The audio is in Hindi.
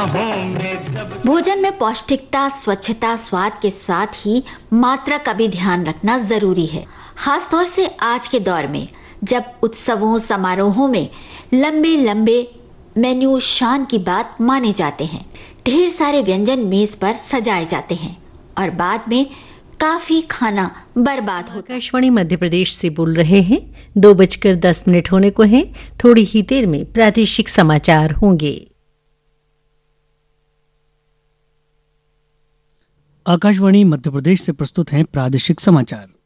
भोजन में पौष्टिकता, स्वच्छता, स्वाद के साथ ही मात्रा का भी ध्यान रखना जरूरी है। खासतौर से आज के दौर में जब उत्सवों समारोहों में लंबे लंबे मेन्यू शान की बात माने जाते हैं, ढेर सारे व्यंजन मेज पर सजाए जाते हैं और बाद में काफी खाना बर्बाद होता है। आकाशवाणी मध्य प्रदेश से बोल रहे हैं। 2:10 होने को हैं। थोड़ी ही देर में प्रादेशिक समाचार होंगे। आकाशवाणी मध्य प्रदेश से प्रस्तुत हैं प्रादेशिक समाचार।